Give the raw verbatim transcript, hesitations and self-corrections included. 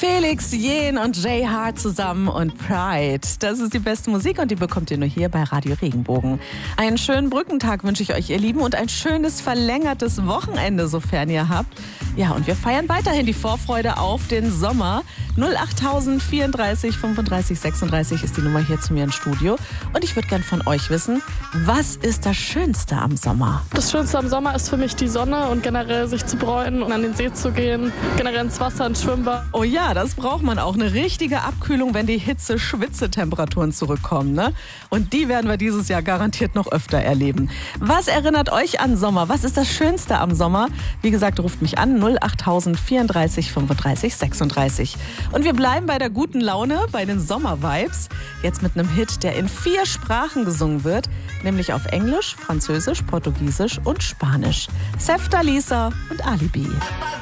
Felix Jähn und Jay Hart zusammen und Pride. Das ist die beste Musik und die bekommt ihr nur hier bei Radio Regenbogen. Einen schönen Brückentag wünsche ich euch, ihr Lieben, und ein schönes verlängertes Wochenende, sofern ihr habt. Ja, und wir feiern weiterhin die Vorfreude auf den Sommer. null acht tausend vierunddreißig fünfunddreißig sechsunddreißig ist die Nummer hier zu mir ins Studio. Und ich würde gern von euch wissen, was ist das Schönste am Sommer? Das Schönste am Sommer ist für mich die Sonne und generell sich zu bräunen und an den See zu gehen, generell ins Wasser, ins Schwimmbad. Oh ja, das braucht man auch. Eine richtige Abkühlung, wenn die Hitze-Schwitze-Temperaturen zurückkommen, ne? Und die werden wir dieses Jahr garantiert noch öfter erleben. Was erinnert euch an Sommer? Was ist das Schönste am Sommer? Wie gesagt, ruft mich an, null acht tausend vierunddreißig fünfunddreißig sechsunddreißig. Und wir bleiben bei der guten Laune, bei den Sommer-Vibes. Jetzt mit einem Hit, der in vier Sprachen gesungen wird, nämlich auf Englisch, Französisch, Portugiesisch und Spanisch. Sefta Lisa und Alibi.